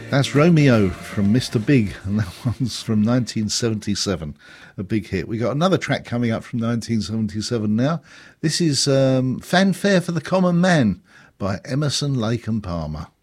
That's Romeo from Mr. Big, and that one's from 1977, a big hit. We got another track coming up from 1977 now. This is Fanfare for the Common Man by Emerson, Lake and Palmer.